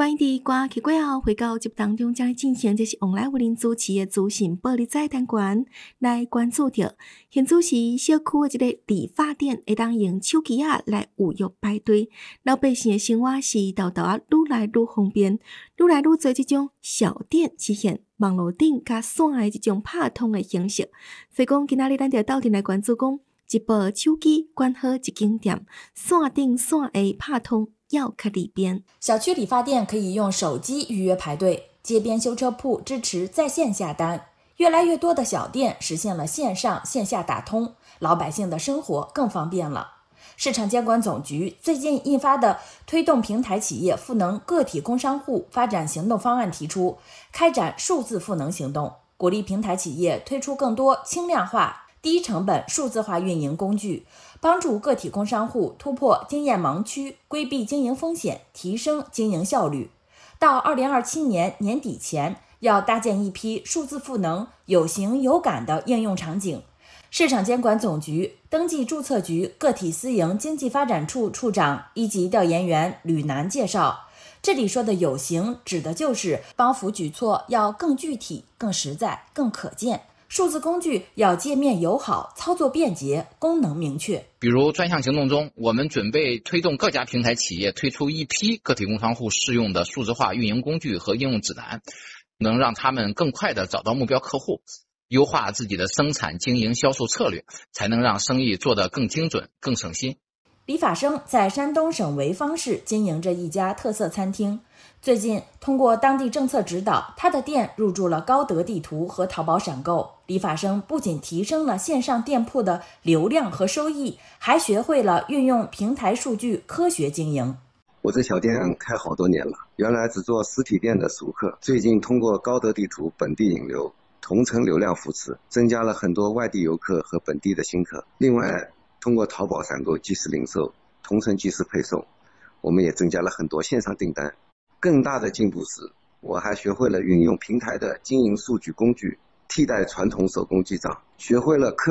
关于第一关去过后，回到节目当中将来进行，这是往来为您主持的资讯报理财单元来关注着。现主是小区的一个理发店，会当用手机来预约排队，老百姓的生活是豆豆愈来愈方便，愈来愈多这种小店出现网络顶加线的这种拍通的形式。所以讲，今仔日咱就斗阵来关注讲，一部手机管好一间店，线顶线下拍通。要较里边， 小区理发店可以用手机预约排队，街边修车铺支持在线下单，越来越多的小店实现了线上线下打通，老百姓的生活更方便了。市场监管总局最近印发的推动平台企业赋能个体工商户发展行动方案提出，开展数字赋能行动，鼓励平台企业推出更多轻量化、低成本数字化运营工具，帮助个体工商户突破经验盲区，规避经营风险，提升经营效率。到2027年年底前，要搭建一批数字赋能有形有感的应用场景。市场监管总局登记注册局个体私营经济发展处处长一级调研员吕楠介绍，这里说的有形指的就是帮扶举措要更具体、更实在、更可见。数字工具要界面友好，操作便捷，功能明确。 比如专项行动中，我们准备推动各家平台企业推出一批个体工商户适用的数字化运营工具和应用指南，能让他们更快地找到目标客户，优化自己的生产经营销售策略，才能让生意做得更精准、更省心。 李法生在山东省潍坊市经营着一家特色餐厅，最近通过当地政策指导，他的店入驻了高德地图和淘宝闪购。李法生不仅提升了线上店铺的流量和收益，还学会了运用平台数据科学经营。 我这小店开好多年了，原来只做实体店的熟客，最近通过高德地图本地引流、同城流量扶持，增加了很多外地游客和本地的新客。另外通过淘宝闪购即时零售、同城即时配送，我们也增加了很多线上订单。更大的进步是，我还学会了运用平台的经营数据工具，替代传统手工记账，学会了科